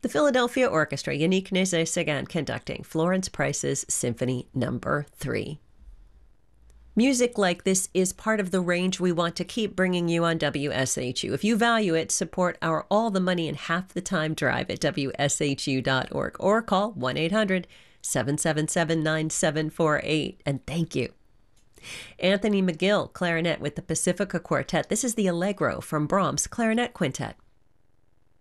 The Philadelphia Orchestra, Yannick Nézet-Séguin conducting Florence Price's Symphony Number 3. Music like this is part of the range we want to keep bringing you on WSHU. If you value it, support our All the Money in Half the Time drive at WSHU.org or call 1-800-777-9748. And thank you. Anthony McGill, clarinet with the Pacifica Quartet. This is the Allegro from Brahms' Clarinet Quintet.